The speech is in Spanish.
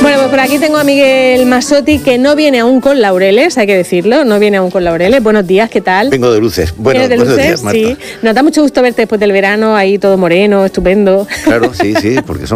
Bueno, pues por aquí tengo a Miguel Masotti, que no viene aún con laureles, hay que decirlo, no viene aún con laureles. Buenos días, ¿qué tal? Vengo de luces. Buenos días, Marta. Sí. Nos da mucho gusto verte después del verano, ahí todo moreno, estupendo. Claro, sí, porque son